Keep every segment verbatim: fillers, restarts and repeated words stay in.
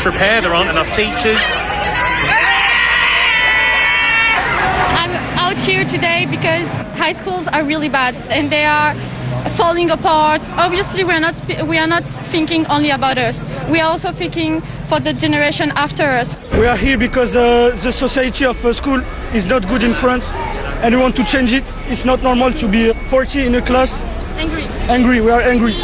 disrepair, there aren't enough teachers. I'm out here today because high schools are really bad and they are falling apart. Obviously, we are not we are not thinking only about us. We are also thinking for the generation after us. We are here because uh, the society of uh, school is not good in France, and we want to change it. It's not normal to be forty in a class. Angry. Angry. We are angry.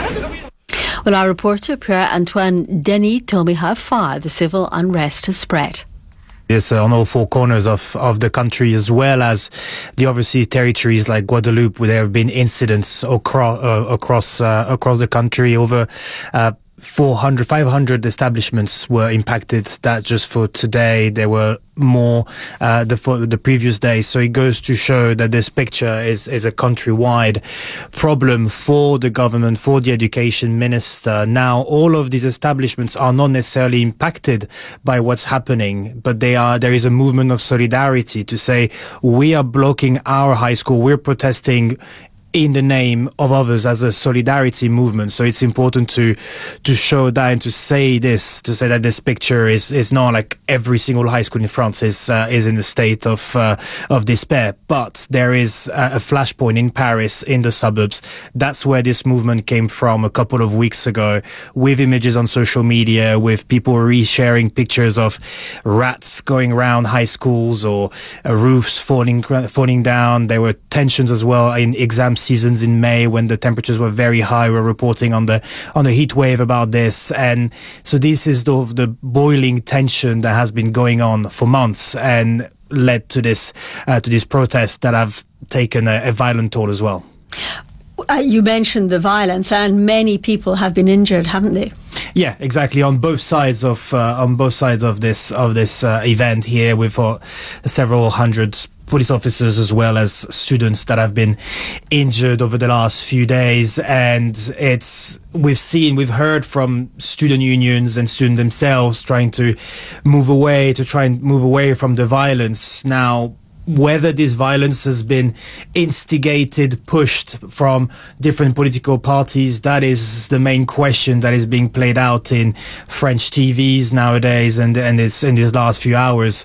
Well, our reporter Pierre-Antoine Denis told me how far the civil unrest has spread. Yes, uh, on all four corners of, of the country, as well as the overseas territories like Guadeloupe, where there have been incidents across uh, across uh, across the country. Over uh, four hundred, five hundred establishments were impacted. That just for today. There were more uh, the for the previous day. So it goes to show that this picture is is a countrywide problem for the government, for the education minister. Now, all of these establishments are not necessarily impacted by what's happening, but they are. There is a movement of solidarity to say we are blocking our high school. We're protesting in the name of others as a solidarity movement. So it's important to to show that and to say this, to say that this picture is is not like every single high school in France is uh, is in a state of uh, of despair. But there is a, a flashpoint in Paris, in the suburbs. That's where this movement came from a couple of weeks ago, with images on social media, with people resharing pictures of rats going around high schools or uh, roofs falling falling down. There were tensions as well in exam seasons in May when the temperatures were very high. We're reporting on the on the heat wave about this, and so this is the, the boiling tension that has been going on for months and led to this uh, to these protests that have taken a, a violent toll as well. Uh, you mentioned the violence, and many people have been injured, haven't they? Yeah, exactly. On both sides of uh, on both sides of this of this uh, event here, we've got several hundred police officers as well as students that have been injured over the last few days. And it's we've seen, we've heard from student unions and students themselves trying to move away, to try and move away from the violence. Now, whether this violence has been instigated, pushed from different political parties, that is the main question that is being played out in French T Vs nowadays and, and it's in these last few hours.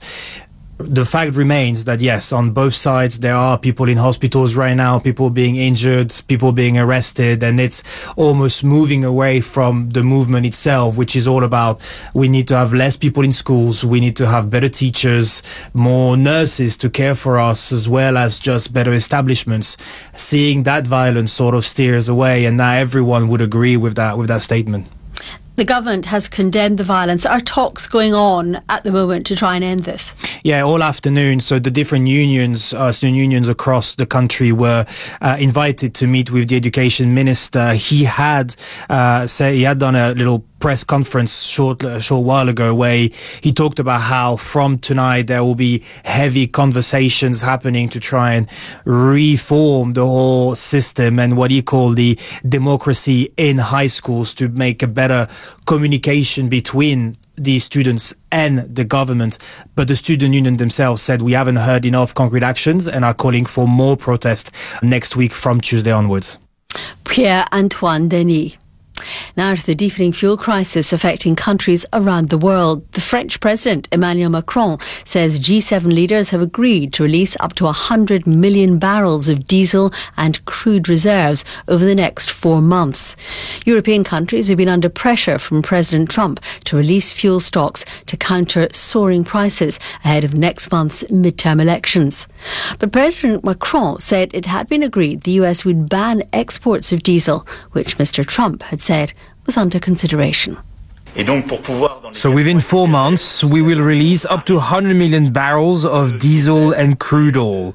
The fact remains that, yes, on both sides, there are people in hospitals right now, people being injured, people being arrested, and it's almost moving away from the movement itself, which is all about we need to have less people in schools, we need to have better teachers, more nurses to care for us, as well as just better establishments. Seeing that violence sort of steers away, and now everyone would agree with that, with that statement. The government has condemned the violence. Are talks going on at the moment to try and end this? Yeah, all afternoon. So the different unions, uh, student unions across the country were uh, invited to meet with the education minister. He had uh, say he had done a little press conference short a short while ago where he talked about how from tonight there will be heavy conversations happening to try and reform the whole system and what he called the democracy in high schools, to make a better communication between the students and the government. But the student union themselves said we haven't heard enough concrete actions and are calling for more protest next week from Tuesday onwards. Pierre-Antoine Denis. Now to the deepening fuel crisis affecting countries around the world. The French President Emmanuel Macron says G seven leaders have agreed to release up to one hundred million barrels of diesel and crude reserves over the next four months. European countries have been under pressure from President Trump to release fuel stocks to counter soaring prices ahead of next month's midterm elections. But President Macron said it had been agreed the U S would ban exports of diesel, which Mr Trump had said was under consideration. So within four months, we will release up to one hundred million barrels of diesel and crude oil.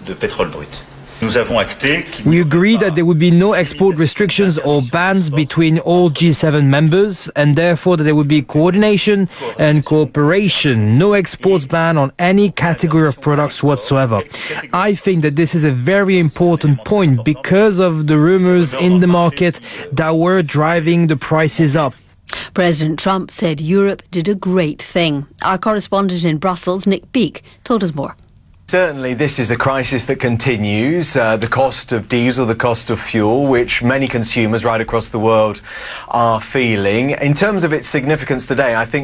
We agreed that there would be no export restrictions or bans between all G seven members, and therefore that there would be coordination and cooperation. No exports ban on any category of products whatsoever. I think that this is a very important point because of the rumors in the market that were driving the prices up. President Trump said Europe did a great thing. Our correspondent in Brussels, Nick Beake, told us more. Certainly, this is a crisis that continues. Uh, the cost of diesel, the cost of fuel, which many consumers right across the world are feeling. In terms of its significance today, I think